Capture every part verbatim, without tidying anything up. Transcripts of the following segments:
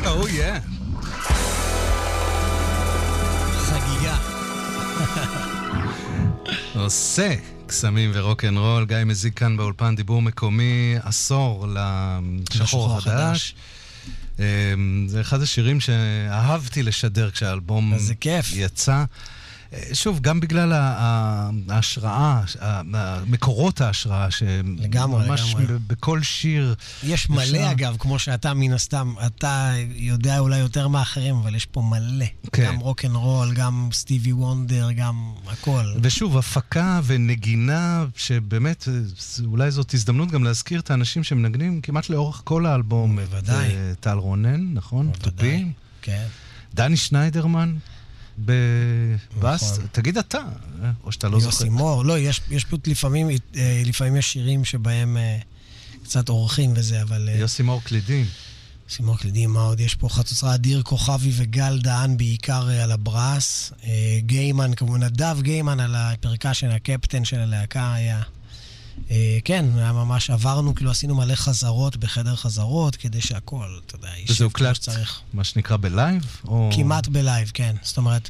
Oh yeah. חגיגה. עושה קסמים ורוק'נ'רול. גיא מזיק כאן באולפן, דיבור מקומי, עשור לשחור החדש. זה אחד השירים שאהבתי לשדר כשהאלבום יצא. שוב, גם בגלל ההשראה, מקורות ההשראה, שממש בכל שיר... יש מלא אגב, כמו שאתה מן הסתם, אתה יודע אולי יותר מאחרים, אבל יש פה מלא. גם רוק'נ'רול, גם סטיבי וונדר, גם הכל. ושוב, הפקה ונגינה, שבאמת, אולי זאת הזדמנות גם להזכיר את האנשים שמנגנים כמעט לאורך כל האלבום. בוודאי. טל רונן, נכון? בוודאי, כן. דני שניידרמן. בבאס, תגיד אתה, או שאתה לא זוכר. יוסי מור, לא, יש פשוט לפעמים, לפעמים יש שירים שבהם קצת אורחים וזה, אבל... יוסי מור קלידים. יוסי מור קלידים, מה עוד? יש פה חצוצרה אדיר כוכבי וגל דהן בעיקר על הברס. גיימן, כמובן, נדב גיימן על הפרקשן, הקפטן של הלהקה היה... כן, היה ממש, עברנו, כאילו עשינו מלא חזרות בחדר חזרות, כדי שהכל, אתה יודע, אישי. וזהו קלט, מה שנקרא בלייב? כמעט בלייב, כן. זאת אומרת,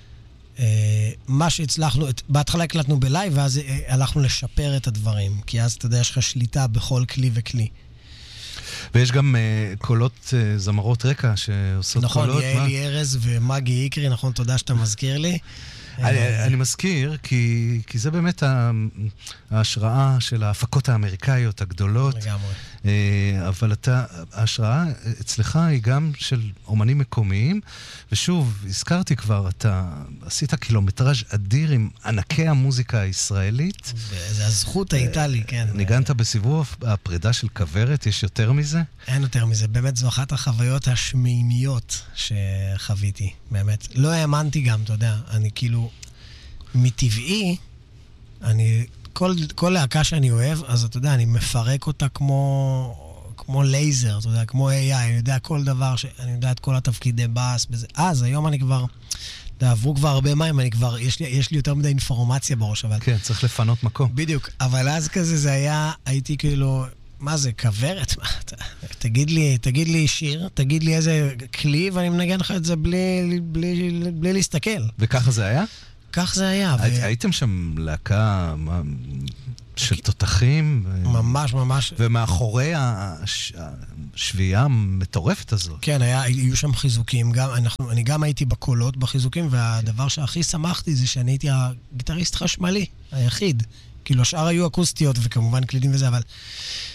מה שהצלחנו, בהתחלה הקלטנו בלייב, ואז הלכנו לשפר את הדברים, כי אז, אתה יודע, יש לך שליטה בכל כלי וכלי. ויש גם קולות זמרות רקע שעושות קולות. נכון, יעלי ארז ומגי איקרי, נכון, תודה שאתה מזכיר לי. אני מזכיר, כי זה באמת ההשראה של ההפקות האמריקאיות הגדולות. לגמרי. אבל ההשראה אצלך היא גם של אומנים מקומיים, ושוב, הזכרתי כבר, אתה עשית קילומטראז' אדיר עם ענקי המוזיקה הישראלית. זה הזכות הייתה לי, כן. ניגנת בסיבוב הפרידה של כברת, יש יותר מזה? אין יותר מזה, באמת זו אחת החוויות השמימיות שחוויתי, באמת. לא האמנתי גם, אתה יודע, אני כאילו, מטבעי, אני, כל, כל להקה שאני אוהב, אז אתה יודע, אני מפרק אותה כמו, כמו לייזר, אתה יודע, כמו איי איי, אני יודע כל דבר, אני יודע את כל התפקידי באס, בזה. אז היום אני כבר, עברו כבר הרבה מים, אני כבר, יש לי, יש לי יותר מדי אינפורמציה בראש, אבל... כן, צריך לפנות מקום. בדיוק, אבל אז כזה זה היה, הייתי כאילו, מה זה, כברת? תגיד לי, תגיד לי שיר, תגיד לי איזה כלי, ואני מנגן לך את זה בלי, בלי, בלי להסתכל. וככה זה היה? כך זה היה. הייתם שם להקה של תותחים? ממש, ממש. ומאחורי השביעה המטורפת הזאת. כן, היו שם חיזוקים. אני גם הייתי בקולות בחיזוקים, והדבר שהכי שמחתי זה שאני הייתי הגיטריסט חשמלי, היחיד. כאילו, השאר היו אקוסטיות וכמובן קלידים וזה, אבל